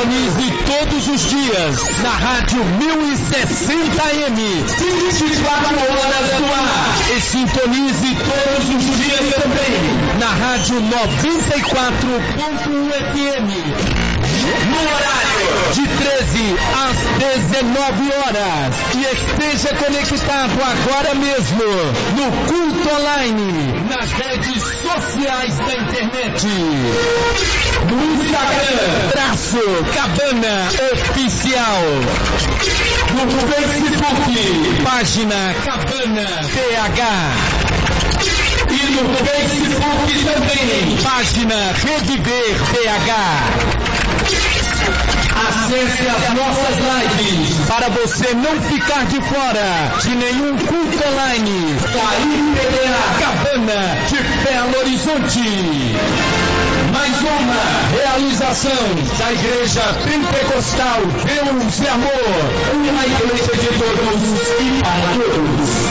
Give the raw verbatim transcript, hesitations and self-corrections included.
Sintonize todos os dias na Rádio mil e sessenta A M, vinte e quatro horas no ar. E sintonize todos os dias também na Rádio noventa e quatro ponto um F M. No horário de treze às dezenove horas. E esteja conectado agora mesmo no Culto Online, nas redes sociais da internet. No Instagram, traço Cabana Oficial. No Facebook, página Cabana P H. E no Facebook também, página Reviver P H. Acesse as nossas lives para você não ficar de fora de nenhum culto online da I P B A Cabana de Belo Horizonte. Mais uma realização da Igreja Pentecostal Deus e Amor, uma igreja de